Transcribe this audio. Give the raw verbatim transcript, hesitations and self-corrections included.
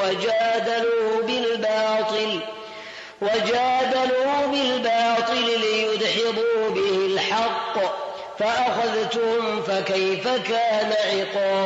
وجادلوا بالباطل وجادلوا بالباطل ليدحضوا به الحق فأخذتهم فكيف كان عقاب.